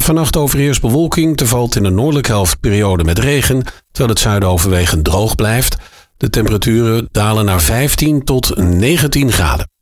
Vannacht overheerst bewolking, er valt in de noordelijke helft periode met regen, terwijl het zuiden overwegend droog blijft. De temperaturen dalen naar 15 tot 19 graden.